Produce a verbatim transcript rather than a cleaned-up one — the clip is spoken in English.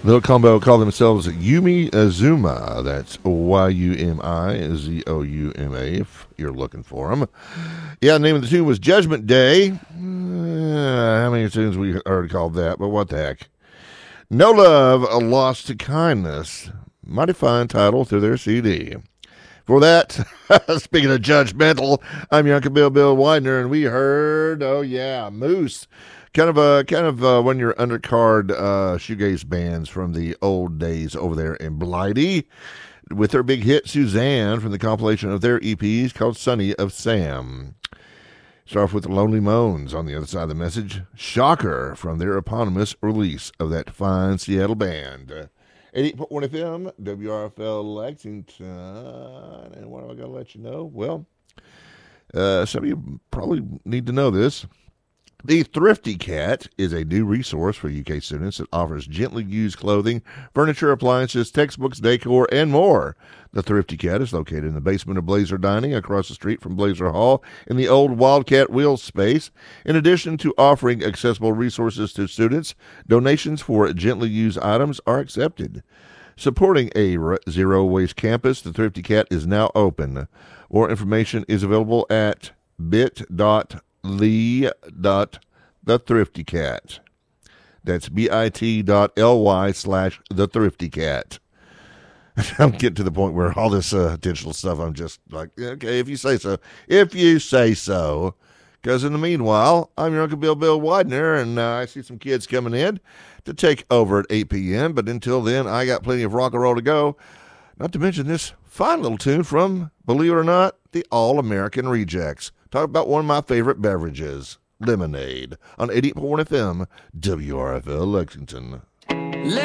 Little combo call themselves Yumi Azuma. That's Y U M I Z O U M A if you're looking for them. Yeah, the name of the tune was Judgment Day. Uh, how many tunes we already called that, but what the heck. No Love, A Lost to Kindness. Mighty fine title to their C D. For that, speaking of judgmental, I'm your Uncle Bill Bill Widener, and we heard, oh yeah, Moose. Kind of a kind of uh, one of your undercard uh, shoegaze bands from the old days over there in Blighty, with their big hit Suzanne from the compilation of their E Ps called Sonny of Sam. Start off with the Lonely Moans on the other side of the message. Shocker from their eponymous release of that fine Seattle band. eighty-eight point one F M, W R F L Lexington. And what am I going to let you know? Well, uh, some of you probably need to know this. The Thrifty Cat is a new resource for U K students that offers gently used clothing, furniture, appliances, textbooks, decor, and more. The Thrifty Cat is located in the basement of Blazer Dining across the street from Blazer Hall in the old Wildcat Wheels space. In addition to offering accessible resources to students, donations for gently used items are accepted. Supporting a zero-waste campus, the Thrifty Cat is now open. More information is available at bit.ly dot the Thrifty Cat. That's bit.ly slash the Thrifty Cat. I'm getting to the point where all this uh, digital stuff, I'm just like, okay, if you say so. If you say so. Because in the meanwhile, I'm your Uncle Bill Bill Widener, and uh, I see some kids coming in to take over at eight p.m. But until then, I got plenty of rock and roll to go. Not to mention this fine little tune from, believe it or not, the All-American Rejects. Talk about one of my favorite beverages, lemonade, on eighty-eight point one F M, W R F L Lexington.